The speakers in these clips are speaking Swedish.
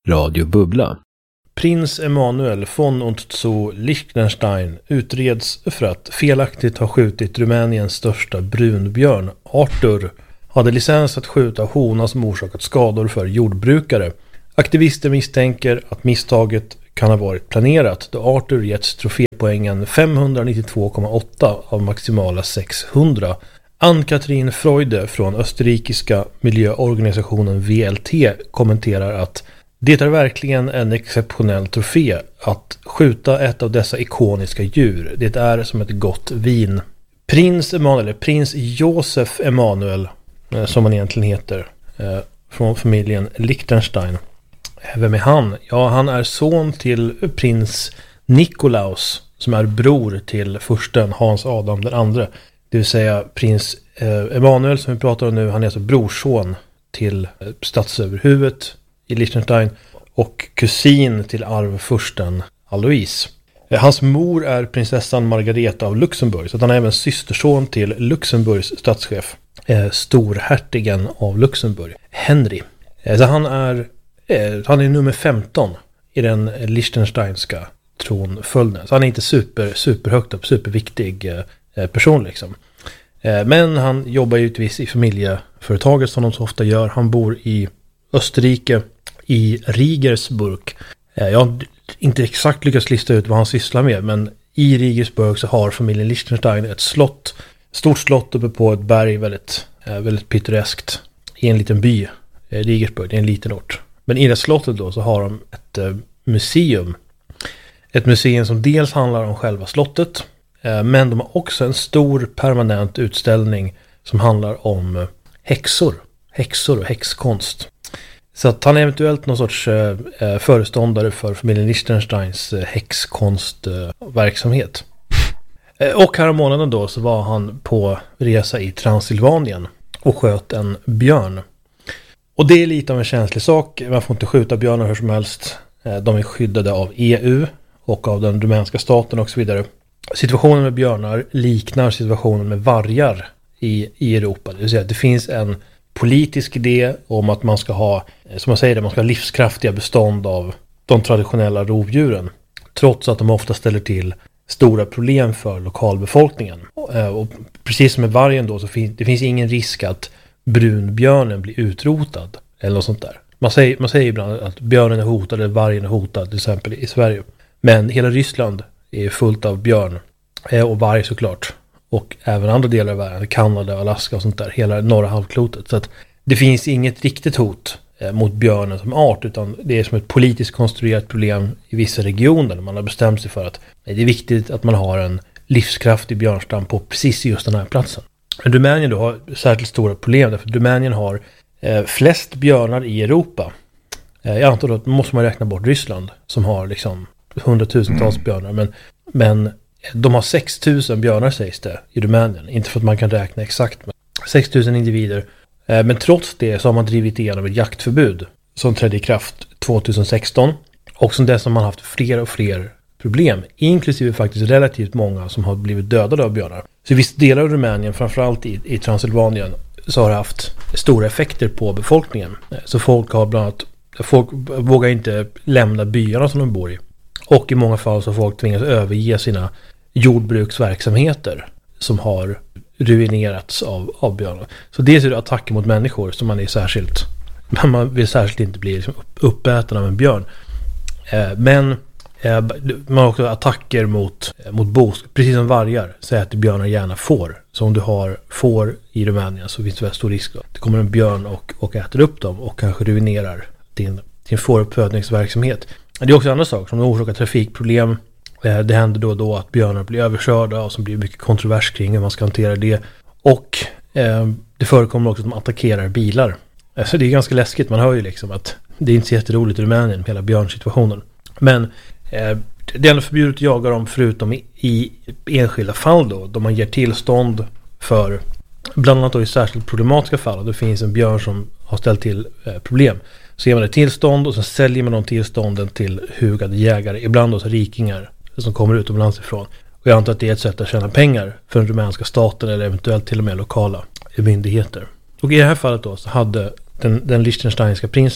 Radio Bubbla. Prins Emanuel von und zu Liechtenstein utreds för att felaktigt ha skjutit Rumäniens största brunbjörn, Arthur, hade licens att skjuta hona som orsakat skador för jordbrukare. Aktivister misstänker att misstaget kan ha varit planerat då Arthur getts trofépoängen 592,8 av maximala 600. Ann-Katrin Freude från österrikiska miljöorganisationen VLT kommenterar att det är verkligen en exceptionell trofé att skjuta ett av dessa ikoniska djur. Det är som ett gott vin. Prins Emanuel, prins Josef Emanuel, som han egentligen heter, från familjen Liechtenstein. Vem är han? Ja, han är son till prins Nikolaus, som är bror till fursten Hans Adam den andre. Det vill säga prins Emanuel som vi pratar om nu, han är alltså brorson till statsöverhuvudet i Liechtenstein och kusin till arvfursten Alois. Hans mor är prinsessan Margareta av Luxemburg, så att han är även systerson till Luxemburgs statschef, storhertigen av Luxemburg, Henry. Så han är nummer 15 i den liechtensteinska tronföljden. Så han är inte superhögt upp, superviktig person liksom. Men han jobbar givetvis i familjeföretaget som de så ofta gör. Han bor i Österrike, i Regensburg. Jag har inte exakt lyckats lista ut vad han sysslar med, men i Regensburg så har familjen Liechtenstein ett slott, stort slott uppe på ett berg, väldigt pittoreskt, i en liten by. Regensburg, det är en liten ort. Men i det slottet då så har de ett museum. Ett museum som dels handlar om själva slottet, men de har också en stor permanent utställning som handlar om häxor och häxkonst. Så att han är eventuellt någon sorts föreståndare för familjen Liechtensteins häxkonstverksamhet. Och här månaden då så var han på resa i Transylvanien och sköt en björn. Och det är lite av en känslig sak. Man får inte skjuta björnar hur som helst. De är skyddade av EU och av den rumänska staten och så vidare. Situationen med björnar liknar situationen med vargar i Europa. Det vill säga att det finns en politisk idé om att man ska ha, som man säger, man ska ha livskraftiga bestånd av de traditionella rovdjuren. Trots att de ofta ställer till stora problem för lokalbefolkningen. Och precis som med vargen då så det finns ingen risk att brunbjörnen blir utrotad eller något sånt där. Man säger ibland att björnen är hotad eller vargen är hotad, till exempel i Sverige. Men hela Ryssland är fullt av björn och varg såklart. Och även andra delar av världen, Kanada, Alaska och sånt där, hela norra halvklotet. Så att det finns inget riktigt hot mot björnen som art, utan det är som ett politiskt konstruerat problem i vissa regioner. Man har bestämt sig för att det är viktigt att man har en livskraftig björnstam på precis just den här platsen. Men Rumänien då har särskilt stora problem, därför att Rumänien har flest björnar i Europa. Jag antar då att måste man räkna bort Ryssland som har liksom hundratusentals björnar, men de har 6 000 björnar sägs det i Rumänien. Inte för att man kan räkna exakt, men 6 000 individer. Men trots det så har man drivit igenom ett jaktförbud som trädde i kraft 2016. Och som dess har man haft fler och fler problem. Inklusive faktiskt relativt många som har blivit dödade av björnar. Så i vissa delar av Rumänien, framförallt i Transylvanien, så har det haft stora effekter på befolkningen. Så folk vågar inte lämna byarna som de bor i. Och i många fall så har folk tvingats överge sina jordbruksverksamheter som har ruinerats av björnar. Så det är ju attacker mot människor som man vill särskilt inte bli uppäten av en björn. Men man har också attacker mot boskap, precis som vargar, säger att björnar gärna får. Så om du har får i Rumänien så finns det väldigt stor risk att det kommer en björn och äter upp dem och kanske ruinerar din fåruppfödningsverksamhet. Det är också andra saker som orsakar trafikproblem. Det händer då och då att björnar blir överkörda och som blir mycket kontrovers kring hur man ska hantera det. Och det förekommer också att de attackerar bilar. Så det är ganska läskigt. Man hör ju liksom att det är inte så jätteroligt i Rumänien, hela björnsituationen. Men det är ändå förbjudet att jaga dem förutom i enskilda fall då man ger tillstånd för, bland annat då i särskilt problematiska fall. Och det finns en björn som har ställt till problem. Så ger man ett tillstånd och så säljer man de tillstånden till hugade jägare, ibland också rikingar som kommer utomlands ifrån. Och jag antar att det är ett sätt att tjäna pengar för den rumänska staten eller eventuellt till och med lokala myndigheter. Och i det här fallet då så hade den liechtensteinska prinsen,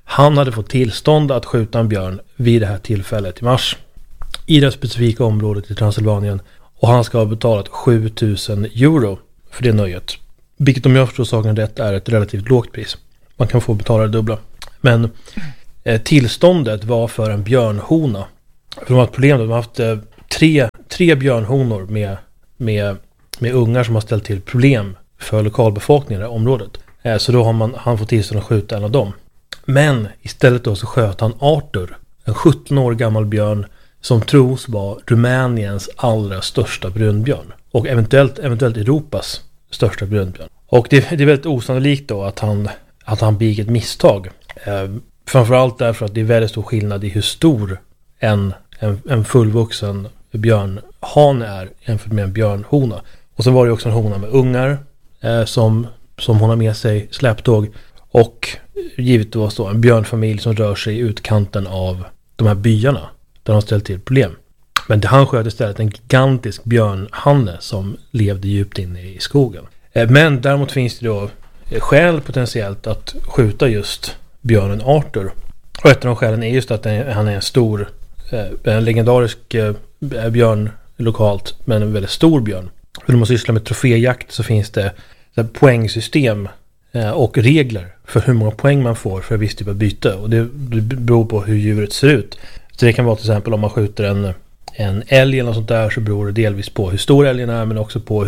Han hade fått tillstånd att skjuta en björn vid det här tillfället i mars i det specifika området i Transylvanien, och han ska ha betalat 7000 euro för det nöjet. Vilket, om jag förstår saken rätt, är ett relativt lågt pris. Man kan få betala det dubbla. Men tillståndet var för en björnhona. För de har ett problem. De har haft tre björnhonor med ungar som har ställt till problem för lokalbefolkningen i området. Så då har han fått tillstånd att skjuta en av dem. Men istället då så sköt han Arthur, en 17 år gammal björn som tros vara Rumäniens allra största brunbjörn. Och eventuellt Europas största brunbjörn. Och det är väldigt osannolikt då att han begick ett misstag. Framförallt därför att det är väldigt stor skillnad i hur stor en fullvuxen björnhan är jämfört med en björnhona. Och så var det också en hona med ungar som hon har med sig släptåg. Och givetvis då en björnfamilj som rör sig i utkanten av de här byarna där de ställt till problem. Men han sköt istället en gigantisk björnhanne som levde djupt inne i skogen. Men däremot finns det då skäl potentiellt att skjuta just björnen Arthur. Och ett av de skälen är just att han är en legendarisk björn lokalt, men en väldigt stor björn. För när man sysslar med troféjakt så finns det poängsystem och regler för hur många poäng man får för en viss typ av byte. Och det beror på hur djuret ser ut. Så det kan vara till exempel om man skjuter en älg eller något sånt där, så beror det delvis på hur stor älgen är, men också på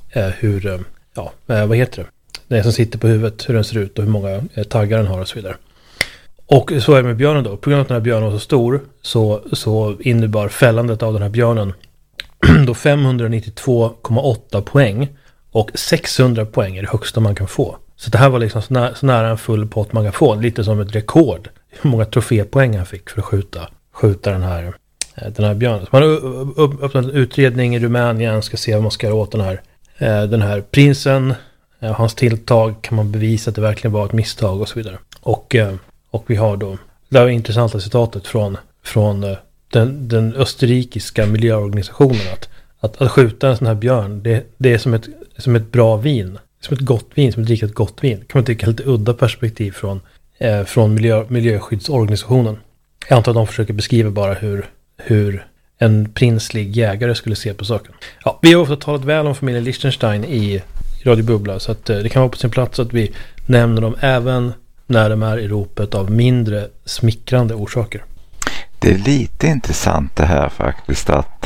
vad heter det? Det som sitter på huvudet, hur den ser ut och hur många taggar den har och så vidare. Och så är det med björnen då. På grund av att den här björnen var så stor så innebar fällandet av den här björnen då 592,8 poäng, och 600 poäng är det högsta man kan få. Så det här var liksom så nära en full pott man kan få. Lite som ett rekord. Hur många trofépoäng han fick för att skjuta den här björnen. Så man har öppnat en utredning i Rumänien, ska se vad man ska göra åt den här prinsen. Hans tilltag, kan man bevisa att det verkligen var ett misstag och så vidare. Och vi har då det här intressanta citatet från den österrikiska miljöorganisationen att skjuta en sån här björn, det är som ett bra vin, som ett gott vin, som ett riktigt gott vin. Kan man tycka lite udda perspektiv från miljöskyddsorganisationen. Jag antar att de försöker beskriva bara hur en prinslig jägare skulle se på saken. Ja, vi har ofta talat väl om familjen Liechtenstein i Radio Bubbla, så att det kan vara på sin plats att vi nämner dem även när de är i ropet av mindre smickrande orsaker. Det är lite intressant det här faktiskt, att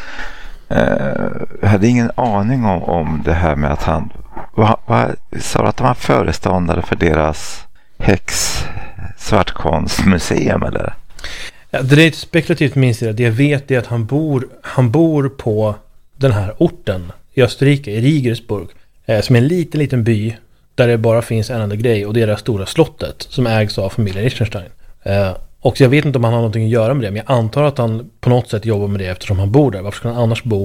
jag hade ingen aning om det här med att han sa att han var föreståndare för deras svartkonstmuseum, eller? Ja, det är ett spekulativt minst det. Det jag vet är att han bor på den här orten i Österrike, i Regensburg, som är en liten by där det bara finns en enda grej, och det är det stora slottet som ägs av familjen Liechtenstein. Och jag vet inte om han har någonting att göra med det, men jag antar att han på något sätt jobbar med det eftersom han bor där. Varför skulle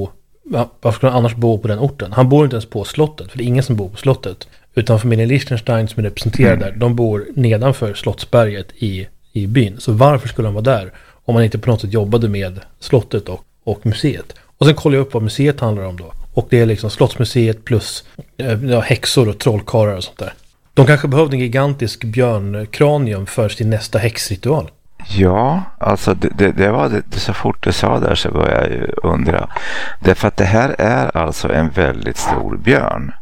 han annars bo på den orten? Han bor inte ens på slottet, för det är ingen som bor på slottet. Utan familjen Liechtenstein som är representerad där, de bor nedanför Slottsberget i byn. Så varför skulle han vara där om han inte på något sätt jobbade med slottet och museet? Och sen kollar jag upp vad museet handlar om då. Och det är liksom Slottsmuseet plus häxor och trollkarlar och sånt där. De kanske behövde en gigantisk björnkranium för sin nästa häxritual. Ja, alltså det var det, så fort du sa där så började jag ju undra. Därför att det här är alltså en väldigt stor björn.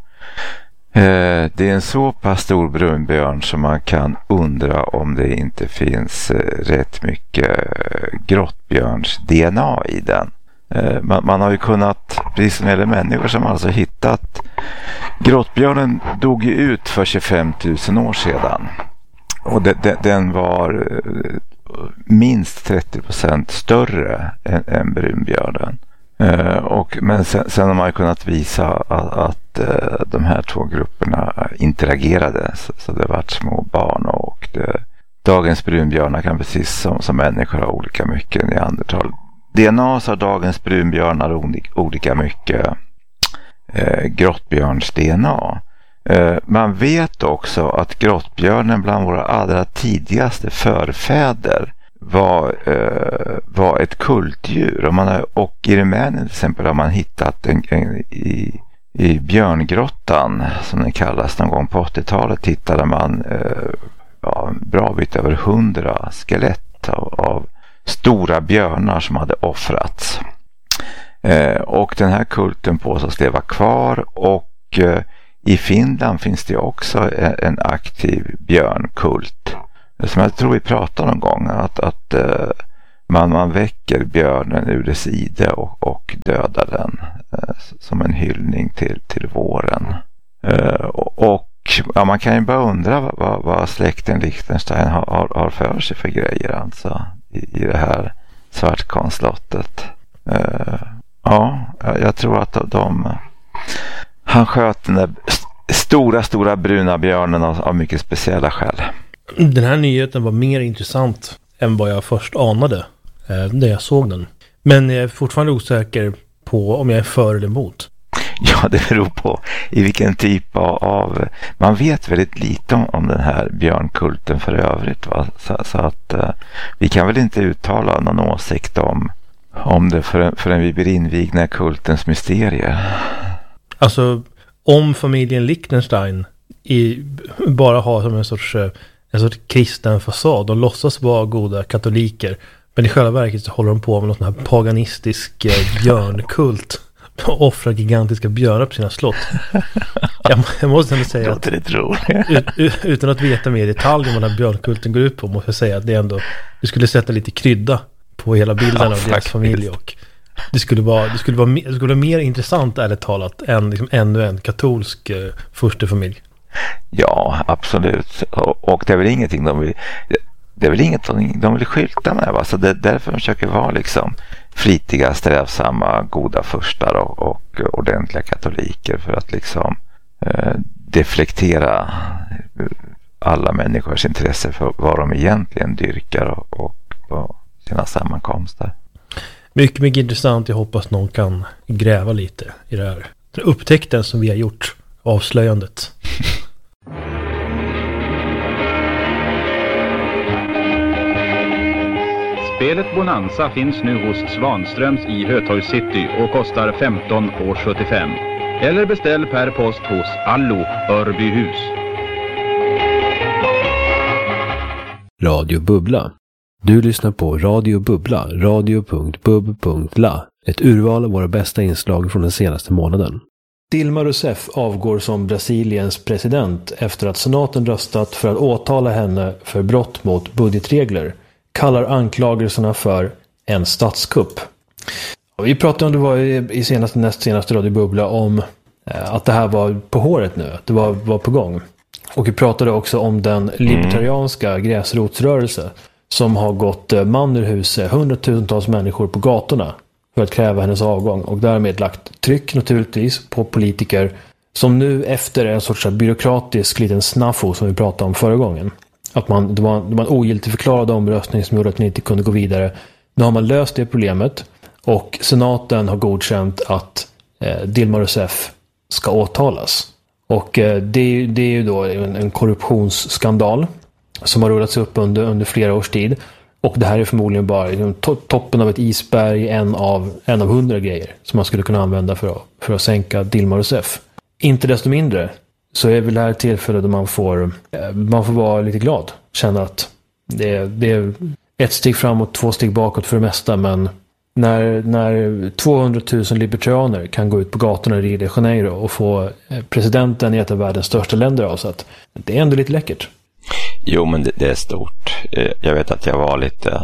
Det är en så pass stor brunbjörn som man kan undra om det inte finns rätt mycket grottbjörns DNA i den. Man har ju kunnat, precis som hela människor som alltså hittat, grottbjörnen dog ju ut för 25 000 år sedan, och den var minst 30% större än brunbjörnen. Men sen har man ju kunnat visa att de här två grupperna interagerade, så det varit små barn, och dagens brunbjörnar kan precis som människor ha olika mycket neandertal DNA, så har dagens brunbjörnar olika mycket grottbjörns DNA. Man vet också att grottbjörnen bland våra allra tidigaste förfäder var ett kultdjur. Och i Rumänien till exempel har man hittat i björngrottan, som den kallas, någon gång på 80-talet hittade man en bra bit över 100 skelett av stora björnar som hade offrats. Och den här kulten påstås leva kvar, och i Finland finns det också en aktiv björnkult. Som jag tror vi pratade någon gång, att man väcker björnen ur dess ide och dödar den som en hyllning till våren. Och man kan ju bara undra vad släkten Liechtenstein har för sig för grejer alltså i det här Svartkonslottet. Jag tror att han sköt den där stora bruna björnen av mycket speciella skäl. Den här nyheten var mer intressant än vad jag först anade när jag såg den. Men jag är fortfarande osäker på om jag är för eller emot. Ja, det beror på i vilken typ av... Man vet väldigt lite om den här björnkulten för övrigt. Va? Så att vi kan väl inte uttala någon åsikt om det förrän vi blir invigna i kultens mysterier. Alltså, om familjen Liechtenstein bara har som en sorts kristen fasad. De låtsas vara goda katoliker. Men i själva verket så håller de på med någon sån här paganistisk björnkult. Och offrar gigantiska björnar på sina slott. Jag måste ändå säga att utan att veta mer i detalj om vad den här björnkulten går ut på, måste jag säga att det skulle sätta lite krydda på hela bilden av deras familj, och det skulle vara mer intressant ärligt talat än liksom ännu en katolsk furstefamilj. Ja, absolut. Och det är väl ingenting de vill skylta med, va? Så det är därför de försöker vara liksom flitiga, strävsamma, goda furstar och ordentliga katoliker, för att liksom deflektera alla människors intresse för vad de egentligen dyrkar och sina sammankomster. Mycket, mycket intressant. Jag hoppas någon kan gräva lite i det här. Den upptäckten som vi har gjort, avslöjandet. Spelet Bonanza finns nu hos Svanströms i Hötorgs City och kostar 15,75 €. Eller beställ per post hos Allo Örbyhus. Radio Bubbla. Du lyssnar på Radio Bubbla, radio.bub.la. Ett urval av våra bästa inslag från den senaste månaden. Dilma Rousseff avgår som Brasiliens president efter att senaten röstat för att åtala henne för brott mot budgetregler. Kallar anklagelserna för en statskupp. Och vi pratade om det var i näst senaste Radio Bubbla om att det här var på håret nu. Att det var på gång. Och vi pratade också om den libertarianska gräsrotsrörelse som har gått man ur huset, 100,000-tals människor på gatorna för att kräva hennes avgång, och därmed lagt tryck naturligtvis på politiker som nu efter en sorts byråkratisk liten snafu som vi pratade om förra gången. Att det var en ogiltigförklarad omröstning som gjorde att man inte kunde gå vidare. Nu har man löst det problemet, och senaten har godkänt att Dilma Rousseff ska åtalas. Och det är ju då en korruptionsskandal som har rullats upp under flera års tid. Och det här är förmodligen bara toppen av ett isberg, en av 100 grejer som man skulle kunna använda för att sänka Dilma Rousseff. Inte desto mindre så är väl det här ett tillfälle då man får vara lite glad. Känna att det är ett steg framåt, 2 steg bakåt för det mesta, men när 200 000 libertarianer kan gå ut på gatorna i Rio de Janeiro och få presidenten i ett av världens största länder avsatt, det är ändå lite läckert. Jo, men det är stort. Jag vet att jag var lite...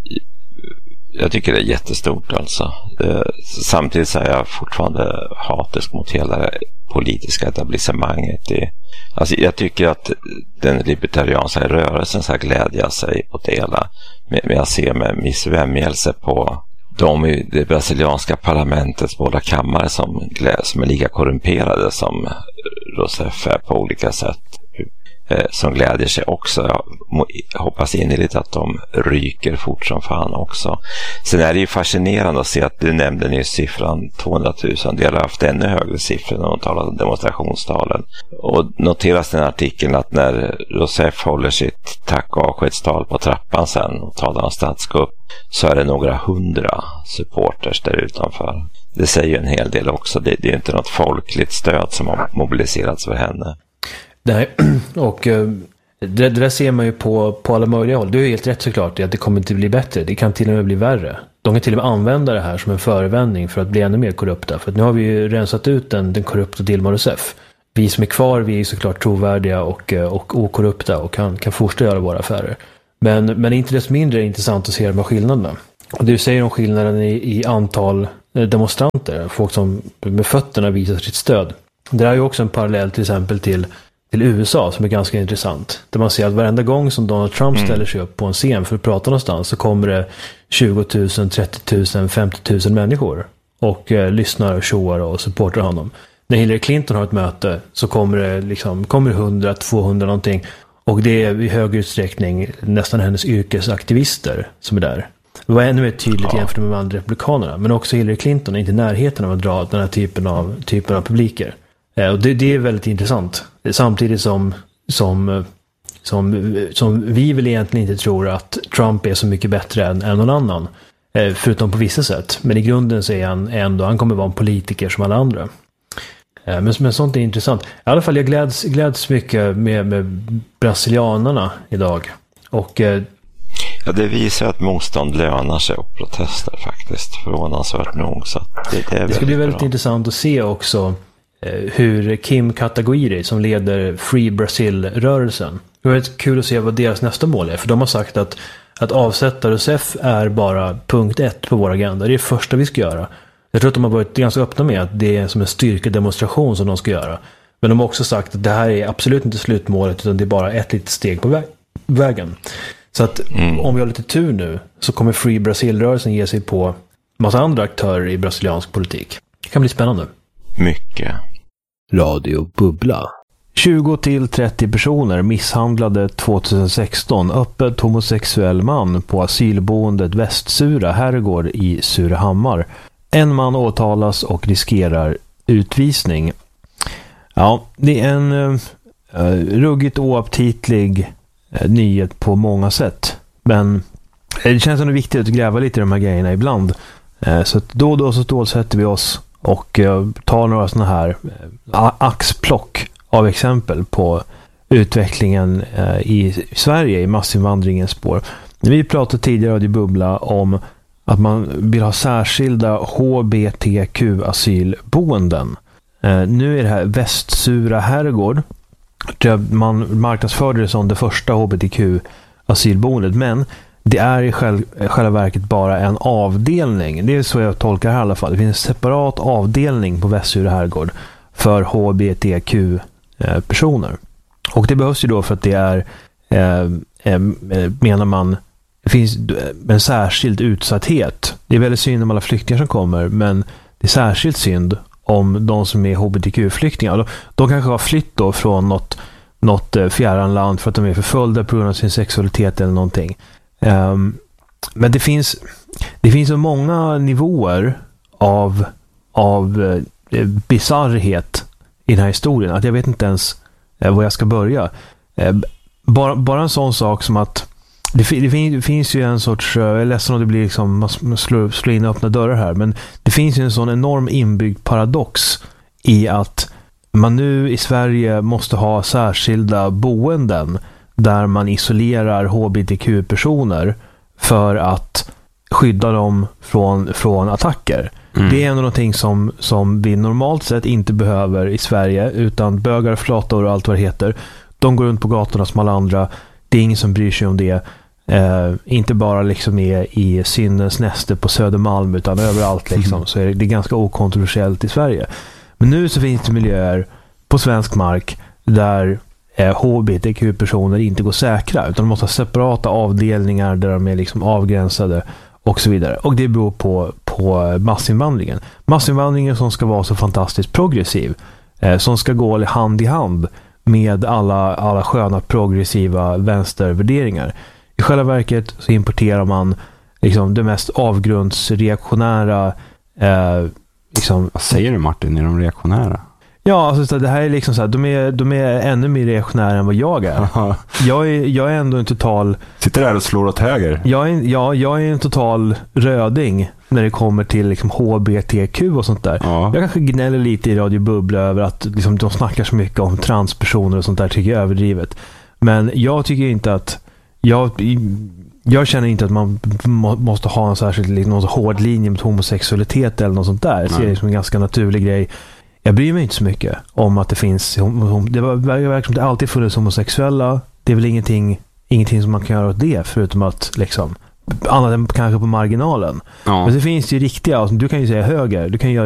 Jag tycker det är jättestort alltså. Samtidigt så är jag fortfarande hatisk mot hela det politiska etablissemanget. Alltså jag tycker att den libertarianska rörelsen ska glädja sig åt det hela. Men jag ser med miss vämjelse på de i det brasilianska parlamentets båda kammare som är lika korrumperade som Rousseff är på olika sätt. Som glädjer sig också. Jag hoppas innerligt att de ryker fort som fan också. Sen är det ju fascinerande att se att du nämnde nyss siffran 200 000. Det har haft ännu högre siffror när de talade om demonstrationstalen. Och noteras den artikeln att när Rousseff håller sitt tack- och avskedstal på trappan sen och talar om statskupp, så är det några 100 supporters där utanför. Det säger ju en hel del också. Det är ju inte något folkligt stöd som har mobiliserats för henne. Nej, och Det där ser man ju på alla möjliga håll. Du är helt rätt såklart i att det kommer inte bli bättre. Det kan till och med bli värre. De kan till och med använda det här som en förevändning för att bli ännu mer korrupta. För att nu har vi ju rensat ut den korrupta Dilma Rousseff. Vi som är kvar, vi är såklart trovärdiga och okorrupta och kan fortsätta göra våra affärer. Men inte desto mindre är det intressant att se de här skillnaderna. Och du säger om skillnaden i antal demonstranter. Folk som med fötterna visar sitt stöd. Det är ju också en parallell till exempel till USA som är ganska intressant. Där man ser att varenda gång som Donald Trump ställer sig upp på en scen för att prata någonstans så kommer det 20 000, 30 000, 50 000 människor och lyssnar och tjoar och supportar honom. När Hillary Clinton har ett möte så kommer det 100, 200 någonting och det är i hög utsträckning nästan hennes yrkesaktivister som är där. Det var ännu mer tydligt jämfört med de andra republikanerna, men också Hillary Clinton är inte i närheten av att dra den här typen av publiker. Och det är väldigt intressant. Samtidigt som vi väl egentligen inte tror att Trump är så mycket bättre än någon annan. Förutom på vissa sätt. Men i grunden så är han kommer vara en politiker som alla andra. Men sånt är intressant. I alla fall jag gläds mycket med brasilianerna idag. Och ja, det visar att motstånd lönar sig och protester faktiskt. Förvånansvärt nog. Så det ska bli väldigt bra. intressant att se också hur Kim Kataguiri som leder Free Brazil-rörelsen. Det är väldigt kul att se vad deras nästa mål är. För de har sagt att avsätta Rousseff är bara punkt 1 på vår agenda. Det är det första vi ska göra. Jag tror att de har varit ganska öppna med att det är som en styrkedemonstration som de ska göra. Men de har också sagt att det här är absolut inte slutmålet utan det är bara ett litet steg på vägen. Så att om vi har lite tur nu så kommer Free Brazil-rörelsen ge sig på massa andra aktörer i brasiliansk politik. Det kan bli spännande. Mycket. Radio Bubbla. 20-30 personer misshandlade 2016 öppet homosexuell man på asylboendet Västsura herrgård i Surahammar. En man åtalas och riskerar utvisning. Ja, det är en ruggigt oaptitlig nyhet på många sätt. Men det känns ändå viktigt att gräva lite i de här grejerna ibland. Så att då och då så stålsätter vi oss och tar några sådana här axplock av exempel på utvecklingen i Sverige i massinvandringens spår. Vi pratade tidigare i Bubbla om att man vill ha särskilda HBTQ-asylboenden. Nu är det här Västsura herrgård. Man marknadsförde det som det första HBTQ-asylboendet, men det är i själva verket bara en avdelning. Det är så jag tolkar här i alla fall. Det finns en separat avdelning på Västsura herrgård för HBTQ-personer. Och det behövs ju då för att det är, menar man, det finns en särskild utsatthet. Det är väldigt synd om alla flyktingar som kommer, men det är särskilt synd om de som är HBTQ-flyktingar. De kanske har flytt då från något fjärran land för att de är förföljda på grund av sin sexualitet eller någonting. Men det finns så många nivåer av bizarrhet i den här historien att jag vet inte ens var jag ska börja. Bara en sån sak som att det finns ju en sorts, jag är ledsen om det blir liksom man slår in och öppna dörrar här, men det finns ju en sån enorm inbyggd paradox i att man nu i Sverige måste ha särskilda boenden där man isolerar HBTQ-personer för att skydda dem från attacker. Det är ändå någonting som vi normalt sett inte behöver i Sverige, utan bögar, flator och allt vad det heter. De går runt på gatorna som alla andra. Det är ingen som bryr sig om det. Inte bara liksom i syndens näste på Södermalm, utan överallt liksom. Så är det ganska okontroversiellt i Sverige. Men nu så finns det miljöer på svensk mark där HBTQ-personer inte går säkra, utan de måste ha separata avdelningar där de är liksom avgränsade och så vidare. Och det beror på massinvandringen. Massinvandringen som ska vara så fantastiskt progressiv, som ska gå hand i hand med alla sköna progressiva vänstervärderingar. I själva verket så importerar man liksom det mest avgrundsreaktionära liksom. Vad säger du, Martin? Är de reaktionära? Ja, alltså det här är liksom så här, de är ännu mer reaktionära än vad jag är. Jag är ändå en total... Sitter där och slår åt höger. Jag är en total röding när det kommer till liksom HBTQ och sånt där. Ja. Jag kanske gnäller lite i Radio Bubbla över att liksom, de snackar så mycket om transpersoner och sånt där, tycker jag är överdrivet. Men jag tycker inte att jag känner inte att man måste ha en särskild någon hård linje mot homosexualitet eller något sånt där. Jag ser det som en ganska naturlig grej. Jag bryr mig inte så mycket om att det finns det verkar som det alltid funnits homosexuella. Det är väl ingenting som man kan göra åt det, förutom att liksom annat än kanske på marginalen. Ja. Men så finns det ju riktiga, alltså, du kan ju säga höger, du kan göra